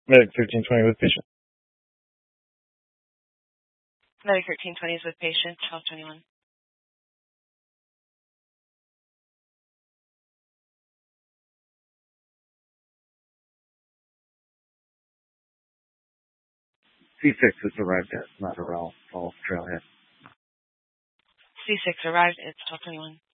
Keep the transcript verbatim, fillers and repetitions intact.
Medic thirteen twenty with patient. Medic thirteen twenty is with patient, twelve twenty-one. C six has arrived at Lateral Falls Trailhead. C six arrived, it's twelve twenty-one.